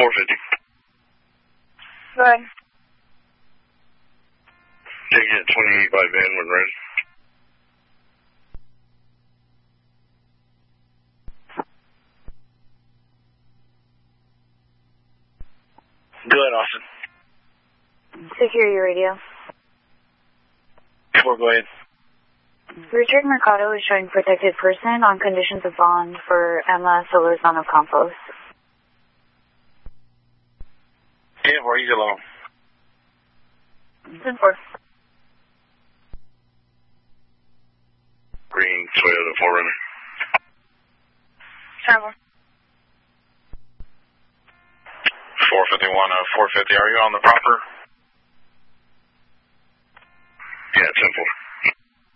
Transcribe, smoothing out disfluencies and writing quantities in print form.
450. Go ahead. Ticket 28 by van when ready. Go ahead, Austin. Security radio. 4, go ahead. Richard Mercado is showing protected person on conditions of bond for Emma Solorzano Campos. Yeah, where are you alone? 10-4. Green Toyota 4Runner. Travel. 451, 450. Are you on the proper? Yeah, 10-4.